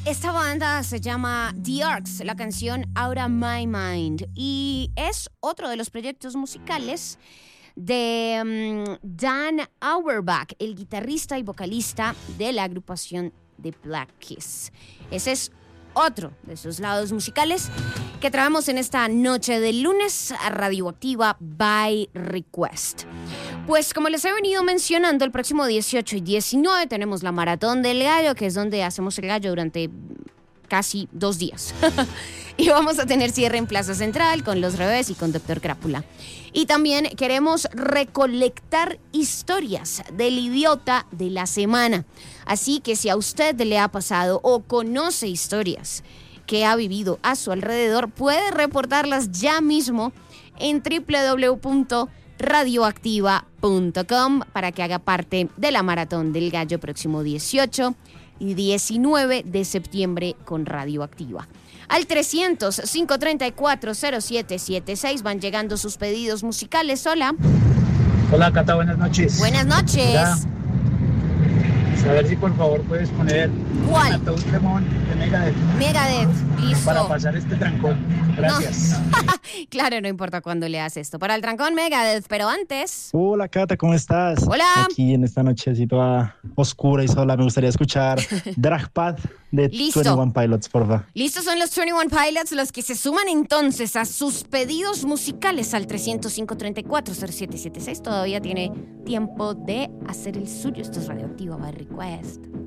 Esta banda se llama The Arcs, la canción Out of My Mind, y es otro de los proyectos musicales de Dan Auerbach, el guitarrista y vocalista de la agrupación The Black Keys. Ese es otro de sus lados musicales que traemos en esta noche de lunes a Radioactiva by Request. Pues como les he venido mencionando, el próximo 18 y 19 tenemos la Maratón del Gallo, que es donde hacemos el gallo durante casi 2 días. Y vamos a tener cierre en Plaza Central con Los Revés y con Dr. Crápula. Y también queremos recolectar historias del idiota de la semana. Así que si a usted le ha pasado o conoce historias que ha vivido a su alrededor, puede reportarlas ya mismo en www.radioactiva.com para que haga parte de la Maratón del Gallo próximo 18 y 19 de septiembre con Radioactiva. Al 300-534-0776 van llegando sus pedidos musicales. Hola. Hola, Cata, buenas noches. Buenas noches. Mira, a ver si por favor puedes poner ¿Cuál? Ataúd Lemón de Megadeth Megadeth, listo. para pasar este trancón. Gracias. No. Claro, no importa cuándo leas esto. Para el trancón Megadeth, pero antes... Hola, Cata, ¿cómo estás? Hola. Aquí en esta noche así toda oscura y sola me gustaría escuchar Dragpad de Listo. 21 Pilots, porfa. Listos son los 21 Pilots, los que se suman entonces a sus pedidos musicales al 300-534-0776. Todavía tiene tiempo de hacer el suyo. Esto es Radioactiva by Request.